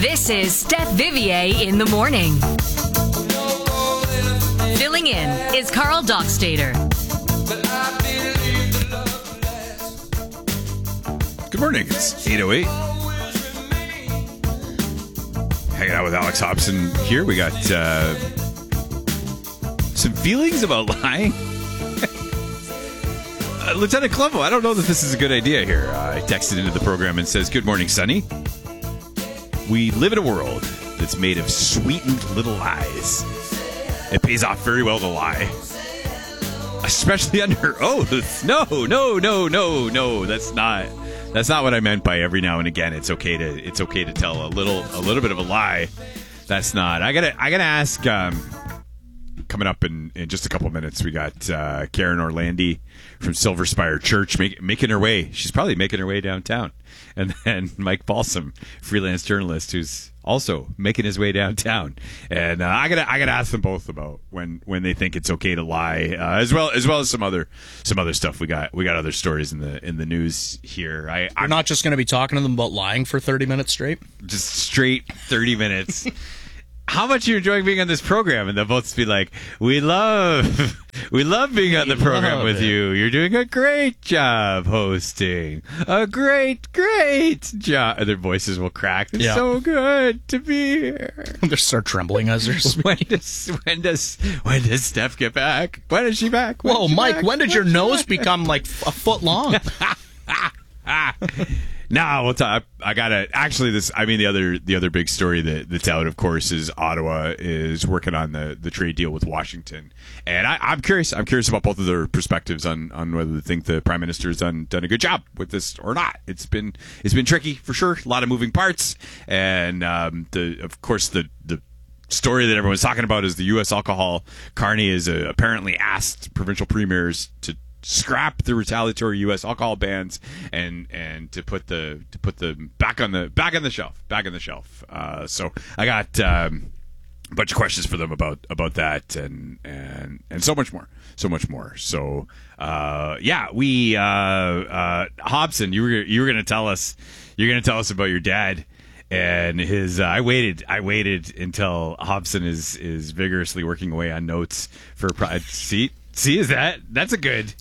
This is Steph Vivier in the morning. Filling in is Carl Dockstader. Good morning. It's 8:08. Hanging out with Alex Hobson here. We got some feelings about lying. Lieutenant Clevo, I don't know that this is a good idea here. I texted into the program and says, "Good morning, Sonny. We live in a world that's made of sweetened little lies. It pays off very well to lie, especially under oath." No. That's not what I meant by every now and again. It's okay to tell a little bit of a lie. That's not. I gotta ask. Coming up in just a couple minutes, we got Karen Orlandi from Silver Spire Church making her way. She's probably making her way downtown. And then Mike Balsam, freelance journalist, who's also making his way downtown. And I gotta ask them both about when they think it's okay to lie, as well as some other stuff. We got other stories in the news here. I'm not just going to be talking to them about lying for 30 minutes straight. Just straight 30 minutes. How much are you enjoying being on this program? And they'll both be like, we love being on the program with you. You're doing a great job hosting. A great job. And their voices will crack. It's so good to be here. They start trembling as they're speaking. When does Steph get back? When is she back? Whoa, Mike, when did your nose become like a foot long? No, we'll talk. I gotta actually. The other big story that's out, of course, is Ottawa is working on the trade deal with Washington, and I'm curious. I'm curious about both of their perspectives on whether they think the Prime Minister's done a good job with this or not. It's been tricky for sure. A lot of moving parts, and of course the story that everyone's talking about is the U.S. alcohol. Carney has apparently asked provincial premiers to scrap the retaliatory U.S. alcohol bans and to put the back on the shelf. So I got a bunch of questions for them about that and so much more. So we Hobson, you were going to tell us about your dad. And his, I waited until Hobson is vigorously working away on notes for see, that's a good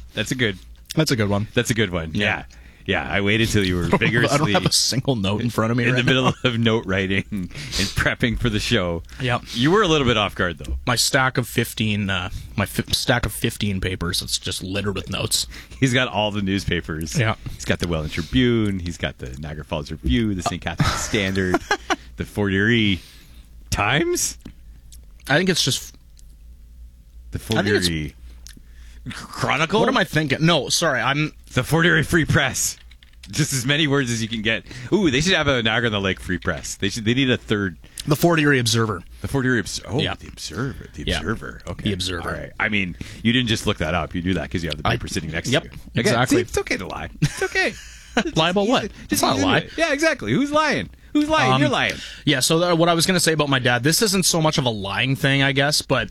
one. That's a good one. Yeah. I waited till you were vigorously. I don't have a single note in front of me in right the middle now. of note writing and prepping for the show. Yep. You were a little bit off guard though. My stack of 15, stack of 15 papers. It's just littered with notes. He's got all the newspapers. Yeah. He's got the Welland Tribune. He's got the Niagara Falls Review, the St. Catharines Standard, the Fort Erie Times. I think it's just the Fort Erie Chronicle? What am I thinking? No, sorry, the Fort Erie Free Press. Just as many words as you can get. Ooh, they should have a Niagara on the Lake Free Press. They need a third. The Fort Erie Observer. The Fort Erie Observer. Oh, yeah. The Observer. The Observer. Okay. The Observer. All right. I mean, you didn't just look that up. You do that because you have the paper sitting next to you. Yep, exactly. See, it's okay to lie. It's okay. Lie about what? It's not a lie. Yeah, exactly. Who's lying? Who's lying? You're lying. Yeah, so what I was going to say about my dad, this isn't so much of a lying thing, I guess, but,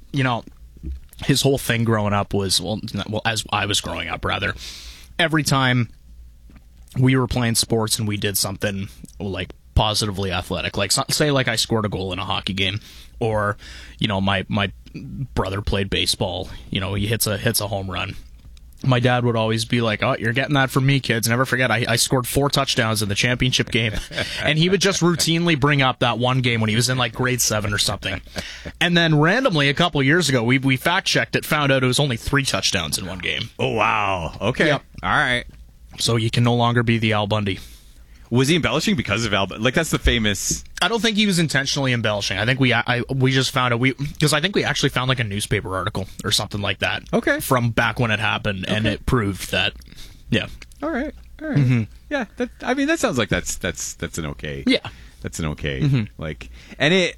his whole thing growing up was, as I was growing up, rather, every time we were playing sports and we did something like positively athletic, like say like I scored a goal in a hockey game, or my brother played baseball, he hits a home run. My dad would always be like, "Oh, you're getting that from me, kids. Never forget, I scored 4 touchdowns in the championship game." And he would just routinely bring up that one game when he was in like grade 7 or something. And then randomly, a couple years ago, we fact-checked it, found out it was only 3 touchdowns in one game. Oh, wow. Okay. Yep. All right. So you can no longer be the Al Bundy. Was he embellishing because of Al Bundy? Like, that's the famous... I don't think he was intentionally embellishing. I think we just found out, because I think we actually found like a newspaper article or something like that. Okay. From back when it happened, and it proved that, yeah. All right. Mm-hmm. Yeah, that sounds like that's an okay. Yeah. That's an okay. Like, and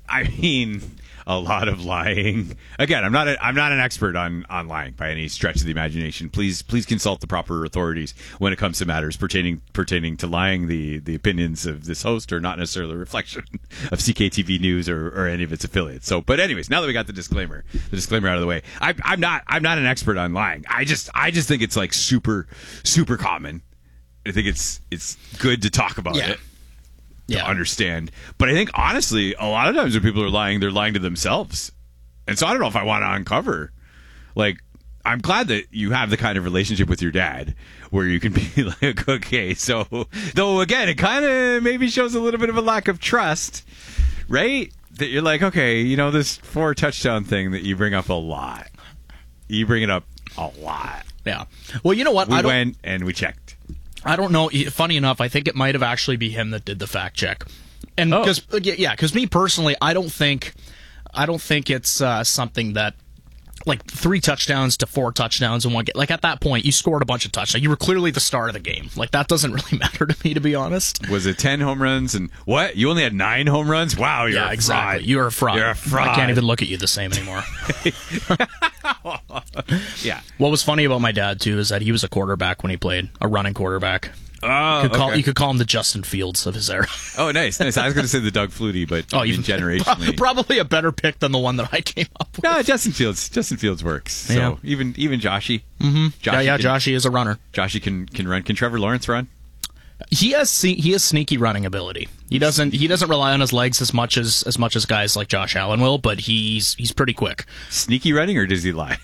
a lot of lying. Again, I'm not an expert on lying by any stretch of the imagination. Please consult the proper authorities when it comes to matters pertaining to lying. The opinions of this host are not necessarily a reflection of CKTV News or any of its affiliates. So, but anyways, now that we got the disclaimer out of the way, I'm not an expert on lying. I just think it's like super super common. I think it's good to talk about it. Yeah. understand. But I think, honestly, a lot of times when people are lying, they're lying to themselves. And so I don't know if I want to uncover. Like, I'm glad that you have the kind of relationship with your dad where you can be like, okay, so, though, again, it kind of maybe shows a little bit of a lack of trust, right? That you're like, okay, you know, this 4 touchdown thing that you bring up a lot. You bring it up a lot. Yeah. Well, you know what? We went and we checked. I don't know. Funny enough, I think it might have actually be him that did the fact check. And because me personally, I don't think it's something that, like, 3 touchdowns to 4 touchdowns in one game. Like, at that point, you scored a bunch of touchdowns. You were clearly the star of the game. Like, that doesn't really matter to me, to be honest. Was it 10 home runs and what? You only had 9 home runs? Wow, you're a fraud. You're a fraud. You're a fraud. I can't even look at you the same anymore. Yeah. What was funny about my dad, too, is that he was a quarterback when he played, a running quarterback. Oh, You could call him the Justin Fields of his era. Oh, nice. I was going to say the Doug Flutie, but even generationally. Probably a better pick than the one that I came up with. No, Justin Fields works. So Yeah. even Joshy. Mm-hmm. Joshy is a runner. Joshy can run. Can Trevor Lawrence run? He has sneaky running ability. He doesn't rely on his legs as much as guys like Josh Allen will, but he's pretty quick. Sneaky running, or does he lie?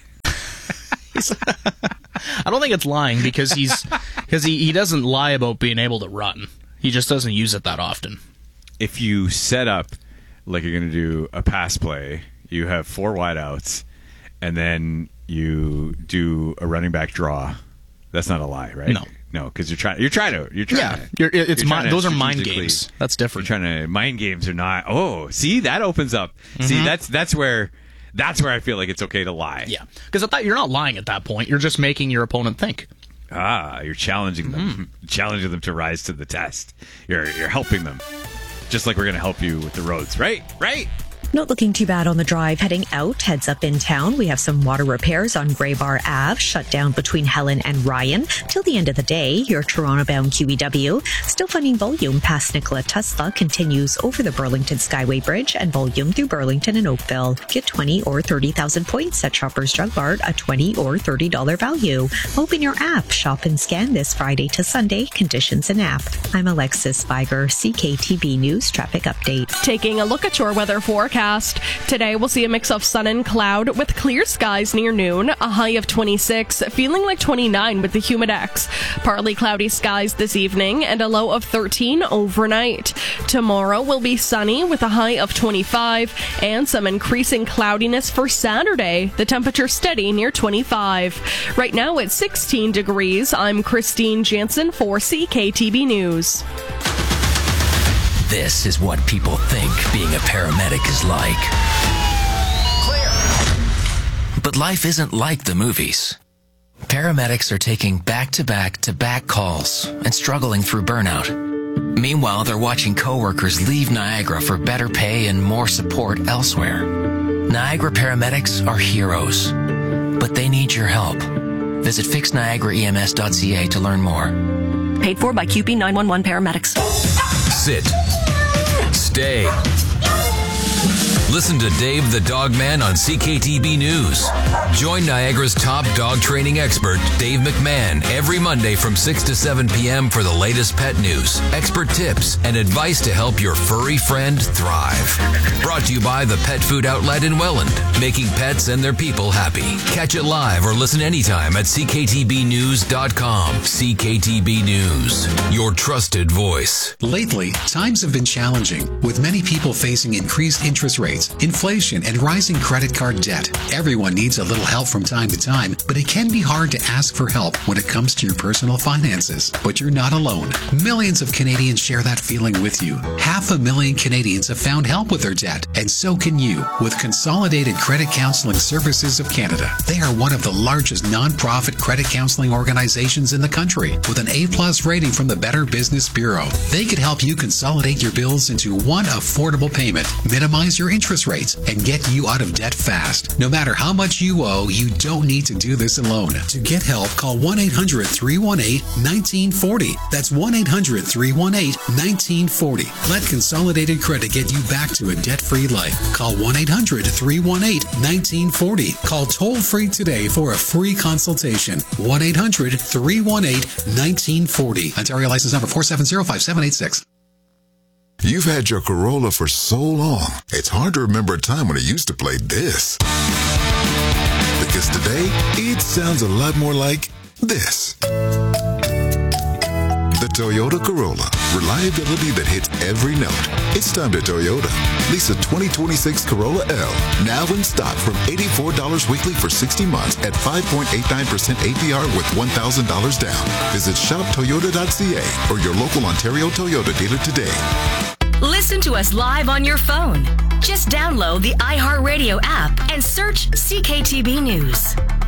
I don't think it's lying because he doesn't lie about being able to run. He just doesn't use it that often. If you set up like you're going to do a pass play, you have 4 wideouts, and then you do a running back draw. That's not a lie, right? No, because you're trying. Those are mind games. That's different. You're trying to mind games are not. Oh, see, that opens up. Mm-hmm. See, that's where I feel like it's okay to lie. Yeah, because you're not lying at that point. You're just making your opponent think. You're challenging them, challenging them to rise to the test. You're helping them, just like we're going to help you with the roads, right? Right. Not looking too bad on the drive heading out. Heads up in town. We have some water repairs on Grey Bar Ave, shut down between Helen and Ryan. Till the end of the day, your Toronto-bound QEW. Still finding volume past Nikola Tesla continues over the Burlington Skyway Bridge and volume through Burlington and Oakville. Get 20 or 30,000 points at Shoppers Drug Mart, a $20 or $30 value. Open your app, shop and scan this Friday to Sunday. Conditions and app. I'm Alexis Spiger, CKTB News Traffic Update. Taking a look at your weather forecast. Today we'll see a mix of sun and cloud with clear skies near noon, a high of 26, feeling like 29 with the Humidex. Partly cloudy skies this evening and a low of 13 overnight. Tomorrow will be sunny with a high of 25 and some increasing cloudiness for Saturday. The temperature steady near 25. Right now it's 16 degrees. I'm Christine Jansen for CKTB News. This is what people think being a paramedic is like. Clear. But life isn't like the movies. Paramedics are taking back-to-back-to-back calls and struggling through burnout. Meanwhile, they're watching coworkers leave Niagara for better pay and more support elsewhere. Niagara paramedics are heroes, but they need your help. Visit fixniagaraems.ca to learn more. Paid for by QP 911 paramedics. Sit. Stay. Listen to Dave the Dog Man on CKTB News. Join Niagara's top dog training expert, Dave McMahon, every Monday from 6 to 7 p.m. for the latest pet news, expert tips, and advice to help your furry friend thrive. Brought to you by the Pet Food Outlet in Welland, making pets and their people happy. Catch it live or listen anytime at cktbnews.com. CKTB News, your trusted voice. Lately, times have been challenging, with many people facing increased interest rates, inflation, and rising credit card debt. Everyone needs a little help from time to time, but it can be hard to ask for help when it comes to your personal finances. But you're not alone. Millions of Canadians share that feeling with you. 500,000 Canadians have found help with their debt, and so can you with Consolidated Credit Counseling Services of Canada. They are one of the largest non-profit credit counseling organizations in the country, with an A+ rating from the Better Business Bureau. They could help you consolidate your bills into one affordable payment, minimize your interest rates, and get you out of debt fast. No matter how much you owe, you don't need to do this alone. To get help, call 1-800-318-1940. That's 1-800-318-1940. Let Consolidated Credit get you back to a debt-free life. Call 1-800-318-1940. Call toll-free today for a free consultation. 1-800-318-1940. Ontario license number 4705786. You've had your Corolla for so long, it's hard to remember a time when it used to play this. Because today, it sounds a lot more like this. The Toyota Corolla. Reliability that hits every note. It's time to Toyota. Lease a 2026 Corolla L. Now in stock from $84 weekly for 60 months at 5.89% APR with $1,000 down. Visit shoptoyota.ca or your local Ontario Toyota dealer today. Listen to us live on your phone. Just download the iHeartRadio app and search CKTB News.